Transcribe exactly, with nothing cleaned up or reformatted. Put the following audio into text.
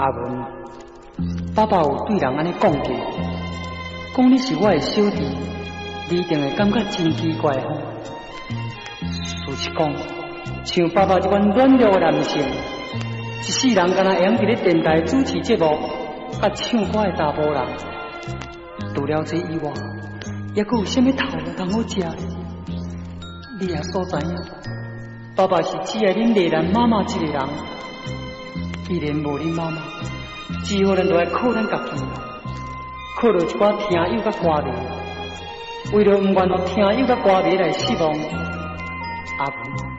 阿文，爸爸有对人安尼讲过，讲你是我的小弟，你一定会感觉真奇怪吼。事实讲，像爸爸这款软弱的男性，一世人敢若会晓伫咧电台主持节目、甲唱歌的查甫人，除了这以外，还佫有啥物头路通好食呢？你也所知影，爸爸是只爱恁丽兰妈妈一个人。既然无恁妈妈，只好咱就来靠咱家己，靠着一寡听友甲歌迷。为了毋愿让听友甲歌迷来失望，阿文。